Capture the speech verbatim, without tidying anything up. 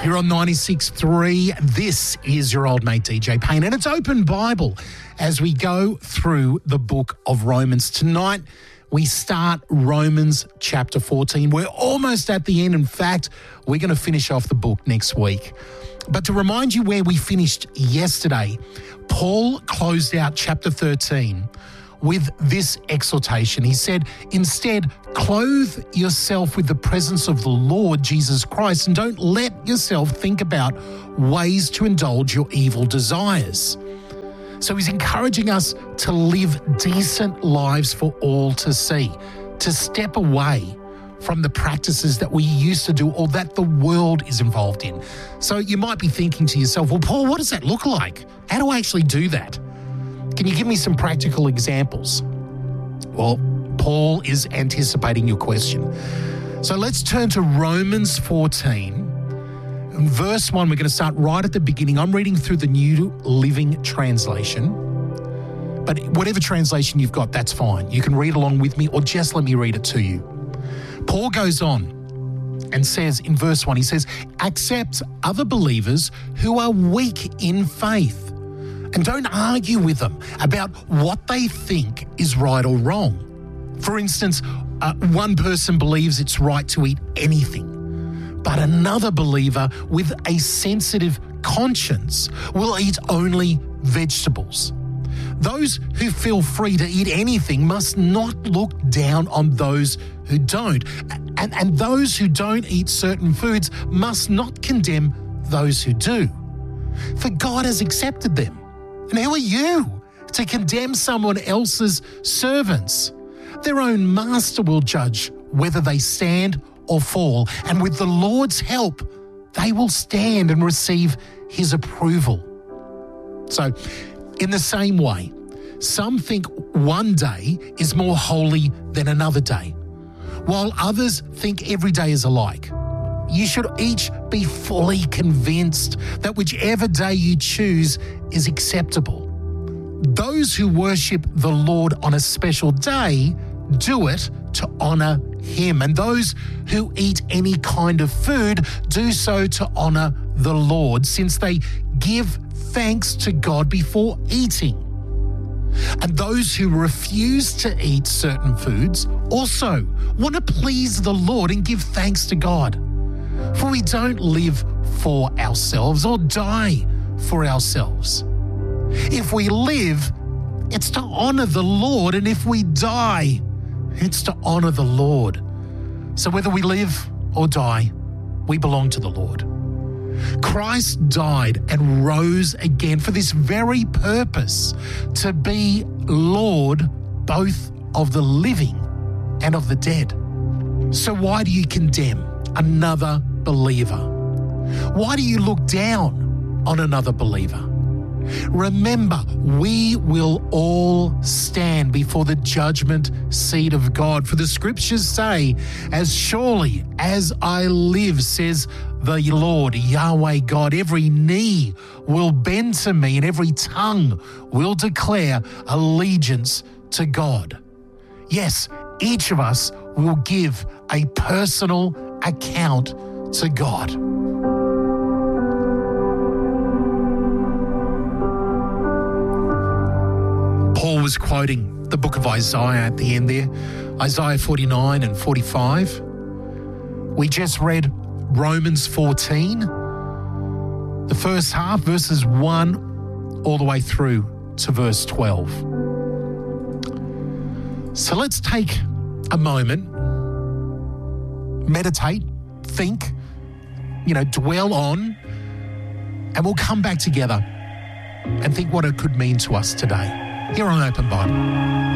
You're on ninety-six point three. This is your old mate D J Payne, and it's Open Bible as we go through the book of Romans. Tonight, we start Romans chapter fourteen. We're almost at the end. In fact, we're going to finish off the book next week. But to remind you where we finished yesterday, Paul closed out chapter thirteen with this exhortation. He said, instead, clothe yourself with the presence of the Lord Jesus Christ and don't let yourself think about ways to indulge your evil desires. So he's encouraging us to live decent lives for all to see, to step away from the practices that we used to do or that the world is involved in. So you might be thinking to yourself, well, Paul, what does that look like? How do I actually do that? Can you give me some practical examples? Well, Paul is anticipating your question. So let's turn to Romans fourteen. In verse one, we're going to start right at the beginning. I'm reading through the New Living Translation. But whatever translation you've got, that's fine. You can read along with me or just let me read it to you. Paul goes on and says in verse one, he says, accept other believers who are weak in faith and don't argue with them about what they think is right or wrong. For instance, uh, one person believes it's right to eat anything, but another believer with a sensitive conscience will eat only vegetables. Those who feel free to eat anything must not look down on those who don't. And, and those who don't eat certain foods must not condemn those who do. For God has accepted them. And who are you to condemn someone else's servants? Their own master will judge whether they stand or fall. And with the Lord's help, they will stand and receive his approval. So, in the same way, some think one day is more holy than another day, while others think every day is alike. You should each be fully convinced that whichever day you choose is acceptable. Those who worship the Lord on a special day do it to honor him, and those who eat any kind of food do so to honor the Lord, since they give thanks to God before eating. And those who refuse to eat certain foods also want to please the Lord and give thanks to God. For we don't live for ourselves or die for ourselves. If we live, it's to honor the Lord, and if we die, it's to honor the Lord. So whether we live or die, we belong to the Lord. Christ died and rose again for this very purpose, to be Lord both of the living and of the dead. So why do you condemn another believer? Why do you look down on another believer? Remember, we will all stand before the judgment seat of God. For the scriptures say, as surely as I live, says the Lord, Yahweh God, every knee will bend to me and every tongue will declare allegiance to God. Yes, each of us will give a personal account to God. Paul was quoting the book of Isaiah at the end there, Isaiah forty-nine and forty-five. We just read Romans fourteen, the first half, verses one all the way through to verse twelve. So let's take a moment, meditate, think, you know, dwell on, and we'll come back together and think what it could mean to us today. Here on Open Bible.